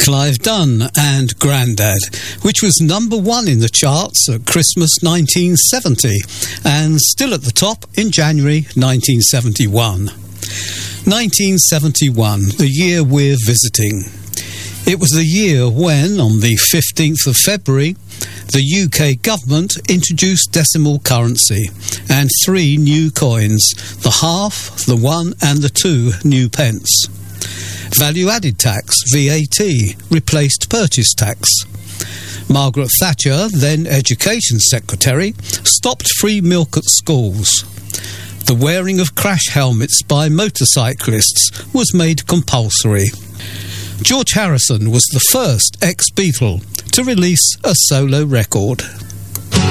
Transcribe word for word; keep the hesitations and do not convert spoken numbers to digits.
Clive Dunn and Grandad, which was number one in the charts at Christmas nineteen seventy and still at the top in January nineteen seventy-one. nineteen seventy-one, the year we're visiting. It was the year when, on the fifteenth of February, the U K government introduced decimal currency and three new coins, the half, the one and the two new pence. Value-added tax, V A T, replaced purchase tax. Margaret Thatcher, then Education Secretary, stopped free milk at schools. The wearing of crash helmets by motorcyclists was made compulsory. George Harrison was the first ex-Beatle to release a solo record.